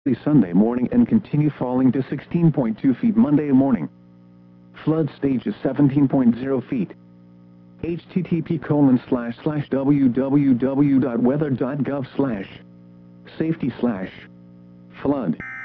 Sunday morning and continue falling to 16.2 feet Monday morning. Flood stage is 17.0 feet. http://www.weather.gov/safety/flood